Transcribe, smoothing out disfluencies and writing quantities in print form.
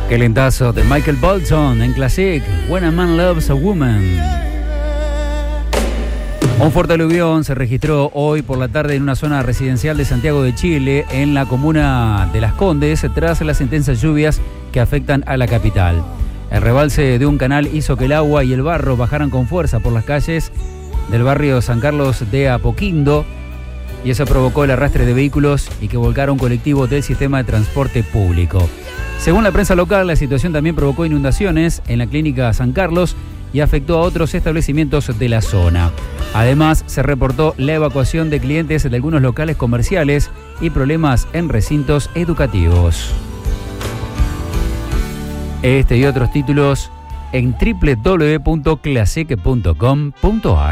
Qué lentazo de Michael Bolton en Classic, When a Man Loves a Woman. Un fuerte aluvión se registró hoy por la tarde en una zona residencial de Santiago de Chile, en la comuna de Las Condes, tras las intensas lluvias que afectan a la capital. El rebalse de un canal hizo que el agua y el barro bajaran con fuerza por las calles del barrio San Carlos de Apoquindo, y eso provocó el arrastre de vehículos y que volcara un colectivo del sistema de transporte público. Según la prensa local, la situación también provocó inundaciones en la clínica San Carlos y afectó a otros establecimientos de la zona. Además, se reportó la evacuación de clientes de algunos locales comerciales y problemas en recintos educativos. Este y otros títulos en www.classic.com.ar.